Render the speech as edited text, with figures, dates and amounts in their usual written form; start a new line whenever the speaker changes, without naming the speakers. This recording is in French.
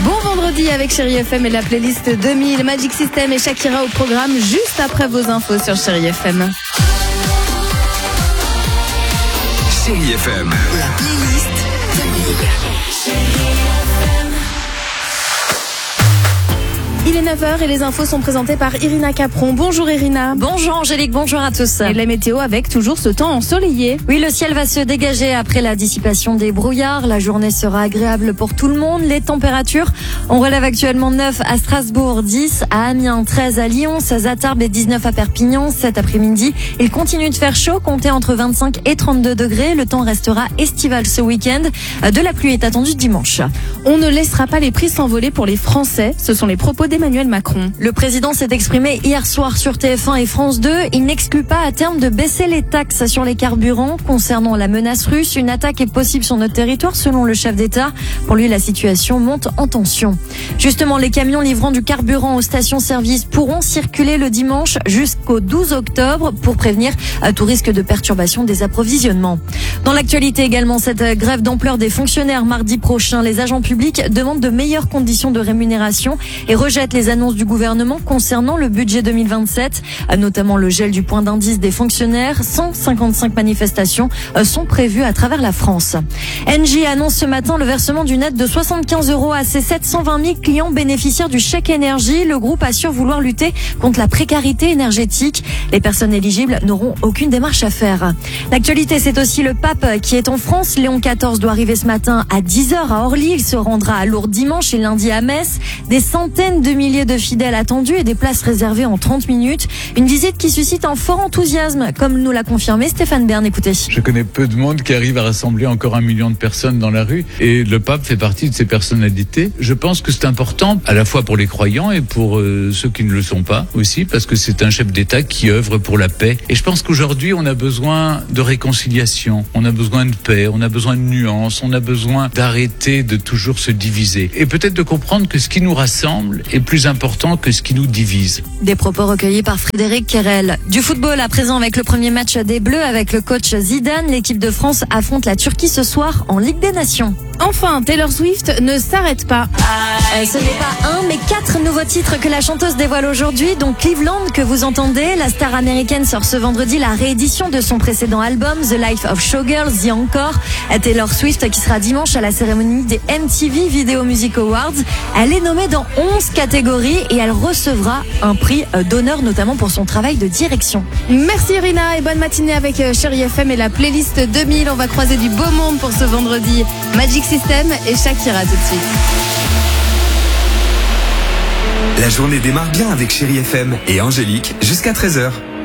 Bon vendredi avec Chérie FM et la playlist 2000, Magic System et Shakira au programme juste après vos infos sur Chérie FM.
Chérie FM, la playlist 2000.
Il est 9h et les infos sont présentées par Irina Capron. Bonjour Irina.
Bonjour Angélique, bonjour à tous.
Et la météo avec toujours ce temps ensoleillé.
Oui, le ciel va se dégager après la dissipation des brouillards. La journée sera agréable pour tout le monde. Les températures, on relève actuellement 9 à Strasbourg, 10 à Amiens, 13 à Lyon, 16 à Tarbes et 19 à Perpignan. Cet après-midi, il continue de faire chaud, comptez entre 25 et 32 degrés. Le temps restera estival ce week-end. De la pluie est attendue dimanche.
On ne laissera pas les prix s'envoler pour les Français. Ce sont les propos d'Emmanuel Macron.
Le président s'est exprimé hier soir sur TF1 et France 2. Il n'exclut pas à terme de baisser les taxes sur les carburants. Concernant la menace russe, une attaque est possible sur notre territoire selon le chef d'État. Pour lui, la situation monte en tension. Justement, les camions livrant du carburant aux stations-service pourront circuler le dimanche jusqu'au 12 octobre pour prévenir tout risque de perturbation des approvisionnements. Dans l'actualité également, cette grève d'ampleur des fonctionnaires mardi prochain. Les agents publics demandent de meilleures conditions de rémunération et rejettent les annonces du gouvernement concernant le budget 2027, notamment le gel du point d'indice des fonctionnaires. 155 manifestations sont prévues à travers la France. Engie annonce ce matin le versement d'une aide de 75 € à ses 720 000 clients bénéficiaires du chèque énergie. Le groupe assure vouloir lutter contre la précarité énergétique. Les personnes éligibles n'auront aucune démarche à faire. L'actualité, c'est aussi le pape qui est en France. Léon XIV doit arriver ce matin à 10h à Orly. Il se rendra à Lourdes dimanche et lundi à Metz. Des centaines de milliers de fidèles attendus et des places réservées en 30 minutes. Une visite qui suscite un fort enthousiasme, comme nous l'a confirmé Stéphane Bern. Écoutez.
Je connais peu de monde qui arrive à rassembler encore 1 million de personnes dans la rue et le pape fait partie de ces personnalités. Je pense que c'est important à la fois pour les croyants et pour ceux qui ne le sont pas aussi, parce que c'est un chef d'État qui œuvre pour la paix. Et je pense qu'aujourd'hui, on a besoin de réconciliation, on a besoin de paix, on a besoin de nuances, on a besoin d'arrêter de toujours se diviser. Et peut-être de comprendre que ce qui nous rassemble est plus important que ce qui nous divise.
Des propos recueillis par Frédéric Kerel. Du football à présent avec le premier match des Bleus avec le coach Zidane. L'équipe de France affronte la Turquie ce soir en Ligue des Nations.
Enfin, Taylor Swift ne s'arrête pas.
Ce n'est pas un, mais 4 nouveaux titres que la chanteuse dévoile aujourd'hui, dont Cleveland que vous entendez. La star américaine sort ce vendredi la réédition de son précédent album, The Life of Showgirls, The Encore. Taylor Swift qui sera dimanche à la cérémonie des MTV Video Music Awards. Elle est nommée dans 11 catégories et elle recevra un prix d'honneur, notamment pour son travail de direction.
Merci Irina et bonne matinée avec Chérie FM et la playlist 2000. On va croiser du beau monde pour ce vendredi. Magic System et Shakira tout de suite.
La journée démarre bien avec Chérie FM et Angélique jusqu'à 13h.